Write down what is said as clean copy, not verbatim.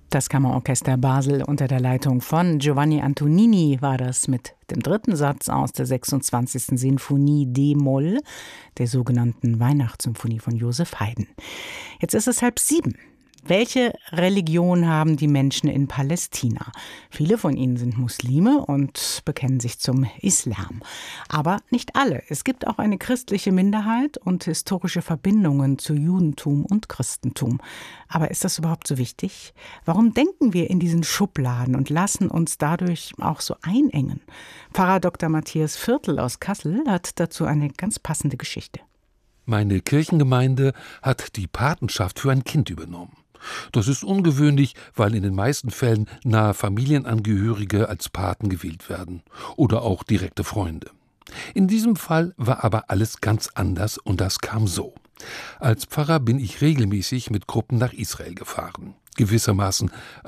Das Kammerorchester Basel unter der Leitung von Giovanni Antonini war das mit dem dritten Satz aus der 26. Sinfonie D-Moll, der sogenannten Weihnachtssymphonie von Joseph Haydn. Jetzt ist es 6:30. Welche Religion haben die Menschen in Palästina? Viele von ihnen sind Muslime und bekennen sich zum Islam. Aber nicht alle. Es gibt auch eine christliche Minderheit und historische Verbindungen zu Judentum und Christentum. Aber ist das überhaupt so wichtig? Warum denken wir in diesen Schubladen und lassen uns dadurch auch so einengen? Pfarrer Dr. Matthias Viertel aus Kassel hat dazu eine ganz passende Geschichte. Meine Kirchengemeinde hat die Patenschaft für ein Kind übernommen. Das ist ungewöhnlich, weil in den meisten Fällen nahe Familienangehörige als Paten gewählt werden oder auch direkte Freunde. In diesem Fall war aber alles ganz anders und das kam so. Als Pfarrer bin ich regelmäßig mit Gruppen nach Israel gefahren, gewissermaßen